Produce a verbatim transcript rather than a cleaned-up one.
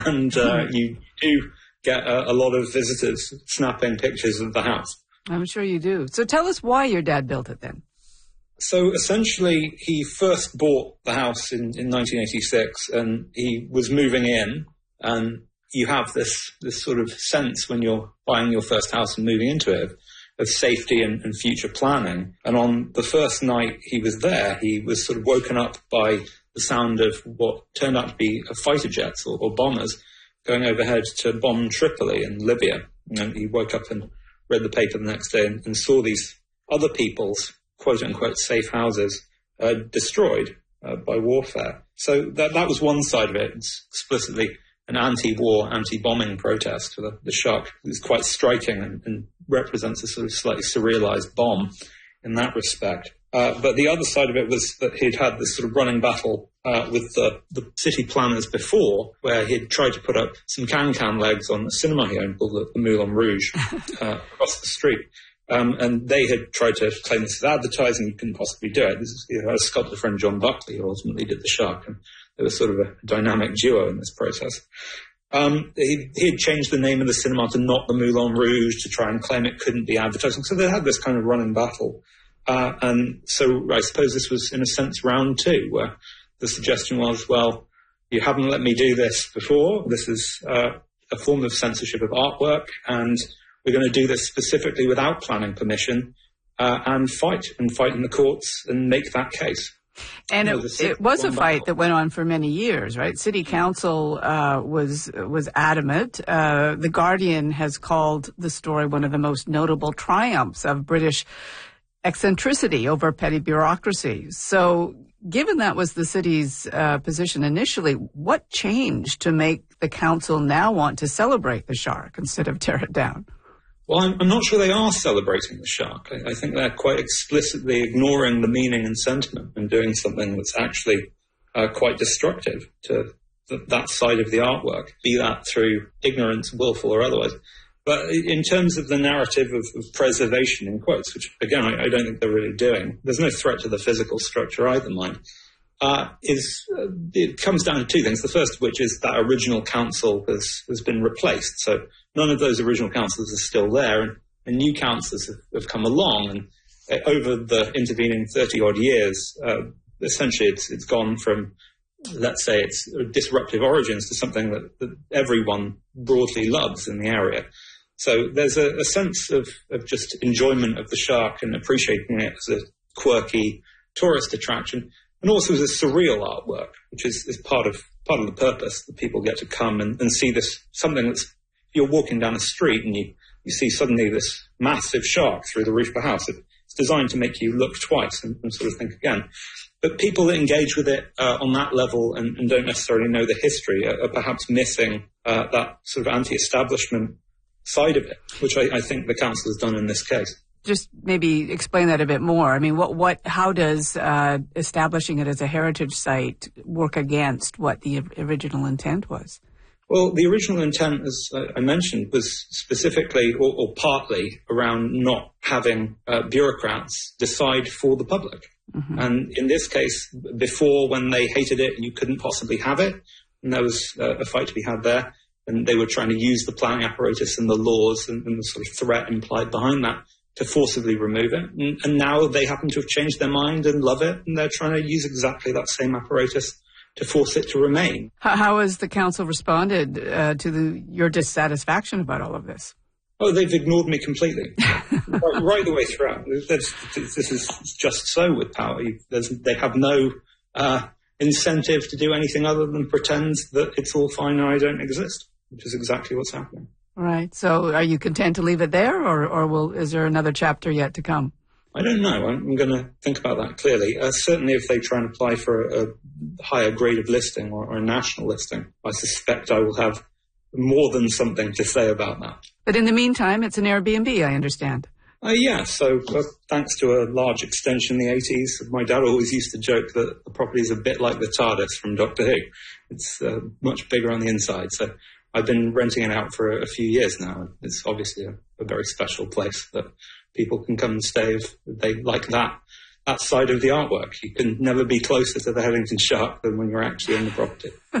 and uh, you do get a, a lot of visitors snapping pictures of the house. I'm sure you do. So tell us why your dad built it then. So essentially, he first bought the house in, in nineteen eighty-six, and he was moving in, and you have this, this sort of sense when you're buying your first house and moving into it of, of safety and, and future planning. And on the first night he was there, he was sort of woken up by the sound of what turned out to be fighter jets or, or bombers going overhead to bomb Tripoli in Libya. And he woke up and read the paper the next day and, and saw these other people's quote-unquote safe houses uh, destroyed uh, by warfare. So that that was one side of it. It's explicitly an anti-war, anti-bombing protest for the, the shark. It's quite striking and, and represents a sort of slightly surrealized bomb in that respect. Uh, but the other side of it was that he'd had this sort of running battle uh, with the, the city planners before, where he'd tried to put up some can-can legs on the cinema he owned called the, the Moulin Rouge uh, across the street. Um, and they had tried to claim this as advertising. You couldn't possibly do it. This is, you know, a sculptor friend, John Buckley, who ultimately did the shark. And they were sort of a dynamic duo in this process. Um, he, he had changed the name of the cinema to not the Moulin Rouge to try and claim it couldn't be advertising. So they had this kind of running battle. Uh, and so I suppose this was, in a sense, round two, where the suggestion was, well, you haven't let me do this before. This is uh, a form of censorship of artwork, and we're going to do this specifically without planning permission uh, and fight, and fight in the courts and make that case. And you know, it, it was a fight that went on for many years, right? City Council uh, was was adamant. Uh, the Guardian has called the story one of the most notable triumphs of British eccentricity over petty bureaucracy. So given that was the city's uh, position initially, what changed to make the council now want to celebrate the shark instead of tear it down? Well, I'm, I'm not sure they are celebrating the shark. I, I think they're quite explicitly ignoring the meaning and sentiment and doing something that's actually uh, quite destructive to th- that side of the artwork, be that through ignorance, willful or otherwise. But in terms of the narrative of, of preservation, in quotes, which, again, I, I don't think they're really doing, there's no threat to the physical structure either, mind, uh, is uh, it comes down to two things. The first of which is that original council has, has been replaced. So none of those original councillors are still there, and, and new councillors have, have come along. And uh, over the intervening thirty-odd years, uh, essentially it's, it's gone from, let's say, its disruptive origins to something that, that everyone broadly loves in the area. So there's a, a sense of, of just enjoyment of the shark and appreciating it as a quirky tourist attraction, and also as a surreal artwork, which is, is part of part of the purpose, that people get to come and, and see this, something that's, you're walking down a street and you, you see suddenly this massive shark through the roof of a house. It's designed to make you look twice and, and sort of think again. But people that engage with it uh, on that level and, and don't necessarily know the history are, are perhaps missing uh, that sort of anti-establishment side of it, which I, I think the council has done in this case. Just maybe explain that a bit more. I mean, what, what, how does uh, establishing it as a heritage site work against what the original intent was? Well, the original intent, as I mentioned, was specifically or, or partly around not having uh, bureaucrats decide for the public. Mm-hmm. And in this case, before, when they hated it, you couldn't possibly have it. And there was uh, a fight to be had there. And they were trying to use the planning apparatus and the laws and, and the sort of threat implied behind that to forcibly remove it. And, and now they happen to have changed their mind and love it. And they're trying to use exactly that same apparatus to force it to remain. How, how has the council responded uh, to the, your dissatisfaction about all of this? Oh, they've ignored me completely, right, right the way throughout. This, this is just so with power. There's, they have no uh, incentive to do anything other than pretend that it's all fine and I don't exist, which is exactly what's happening. Right. So are you content to leave it there, or, or will, is there another chapter yet to come? I don't know. I'm, I'm going to think about that clearly. Uh, certainly if they try and apply for a, a higher grade of listing or, or a national listing, I suspect I will have more than something to say about that. But in the meantime, it's an Airbnb, I understand. Uh, yeah, so uh, thanks to a large extension in the eighties, my dad always used to joke that the property is a bit like the TARDIS from Doctor Who. It's uh, much bigger on the inside, so I've been renting it out for a, a few years now. It's obviously a, a very special place that people can come and stay if they like that that side of the artwork. You can never be closer to the Headington Shark than when you're actually in the property.